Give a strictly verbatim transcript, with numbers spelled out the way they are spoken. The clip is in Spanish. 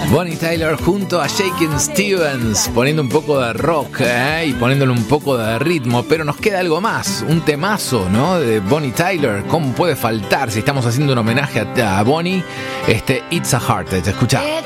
Bonnie Tyler junto a Shakin' Stevens, poniendo un poco de rock ¿eh? y poniéndole un poco de ritmo, pero nos queda algo más, un temazo, ¿no? De Bonnie Tyler. ¿Cómo puede faltar si estamos haciendo un homenaje a, a Bonnie? Este It's a Heartache, escucha.